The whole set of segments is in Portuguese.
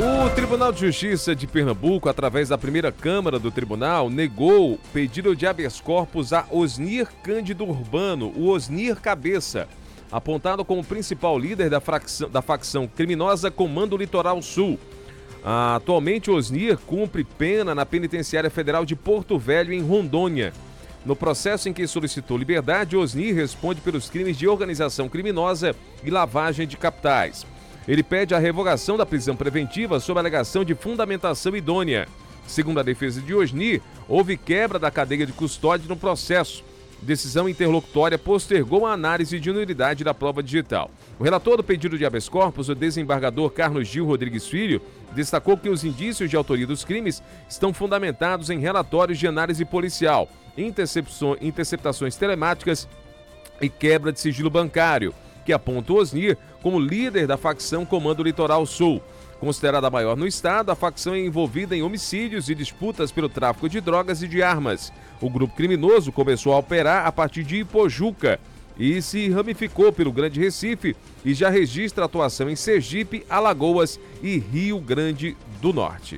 O Tribunal de Justiça de Pernambuco, através da primeira Câmara do Tribunal, negou pedido de habeas corpus a Osnir Cândido Urbano, o Osnir Cabeça, apontado como principal líder da facção criminosa Comando Litoral Sul. Atualmente, Osnir cumpre pena na Penitenciária Federal de Porto Velho, em Rondônia. No processo em que solicitou liberdade, Osnir responde pelos crimes de organização criminosa e lavagem de capitais. Ele pede a revogação da prisão preventiva sob alegação de fundamentação idônea. Segundo a defesa de Osnir, houve quebra da cadeia de custódia no processo. Decisão interlocutória postergou a análise de nulidade da prova digital. O relator do pedido de habeas corpus, o desembargador Carlos Gil Rodrigues Filho, destacou que os indícios de autoria dos crimes estão fundamentados em relatórios de análise policial, interceptações telemáticas e quebra de sigilo bancário, que aponta o Osnir como líder da facção Comando Litoral Sul. Considerada a maior no estado, a facção é envolvida em homicídios e disputas pelo tráfico de drogas e de armas. O grupo criminoso começou a operar a partir de Ipojuca e se ramificou pelo Grande Recife e já registra atuação em Sergipe, Alagoas e Rio Grande do Norte.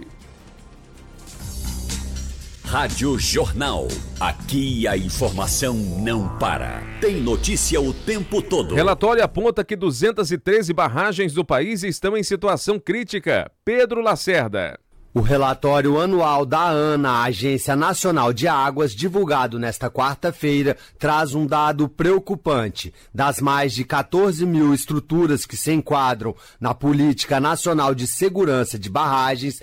Rádio Jornal. Aqui a informação não para. Tem notícia o tempo todo. Relatório aponta que 213 barragens do país estão em situação crítica. Pedro Lacerda. O relatório anual da ANA, Agência Nacional de Águas, divulgado nesta quarta-feira, traz um dado preocupante. Das mais de 14 mil estruturas que se enquadram na Política Nacional de Segurança de Barragens,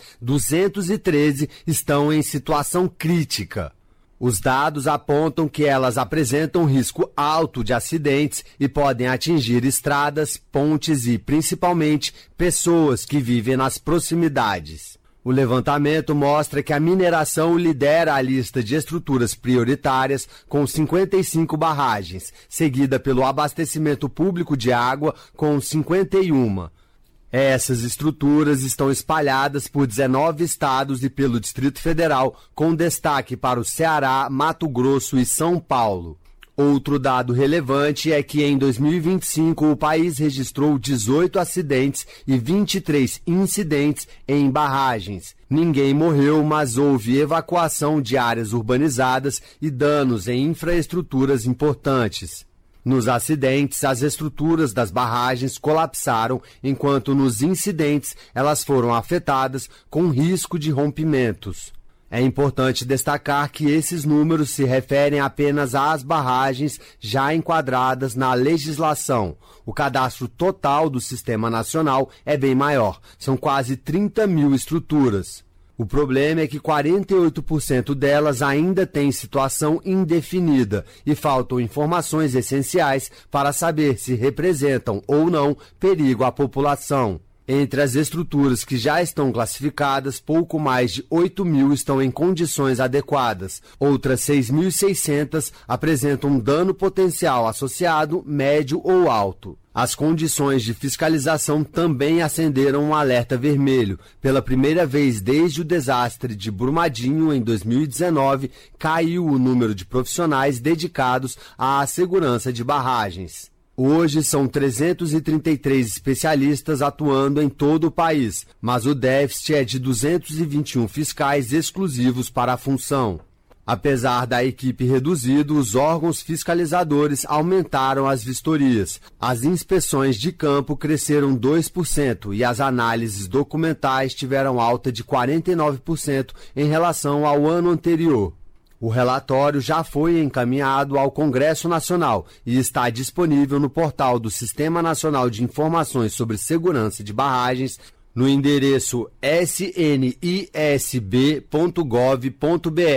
213 estão em situação crítica. Os dados apontam que elas apresentam risco alto de acidentes e podem atingir estradas, pontes e, principalmente, pessoas que vivem nas proximidades. O levantamento mostra que a mineração lidera a lista de estruturas prioritárias com 55 barragens, seguida pelo abastecimento público de água com 51. Essas estruturas estão espalhadas por 19 estados e pelo Distrito Federal, com destaque para o Ceará, Mato Grosso e São Paulo. Outro dado relevante é que em 2025 o país registrou 18 acidentes e 23 incidentes em barragens. Ninguém morreu, mas houve evacuação de áreas urbanizadas e danos em infraestruturas importantes. Nos acidentes, as estruturas das barragens colapsaram, enquanto nos incidentes elas foram afetadas com risco de rompimentos. É importante destacar que esses números se referem apenas às barragens já enquadradas na legislação. O cadastro total do Sistema Nacional é bem maior, são quase 30 mil estruturas. O problema é que 48% delas ainda têm situação indefinida e faltam informações essenciais para saber se representam ou não perigo à população. Entre as estruturas que já estão classificadas, pouco mais de 8 mil estão em condições adequadas. Outras 6.600 apresentam dano potencial associado, médio ou alto. As condições de fiscalização também acenderam um alerta vermelho. Pela primeira vez desde o desastre de Brumadinho, em 2019, caiu o número de profissionais dedicados à segurança de barragens. Hoje são 333 especialistas atuando em todo o país, mas o déficit é de 221 fiscais exclusivos para a função. Apesar da equipe reduzida, os órgãos fiscalizadores aumentaram as vistorias. As inspeções de campo cresceram 2% e as análises documentais tiveram alta de 49% em relação ao ano anterior. O relatório já foi encaminhado ao Congresso Nacional e está disponível no portal do Sistema Nacional de Informações sobre Segurança de Barragens, no endereço snisb.gov.br.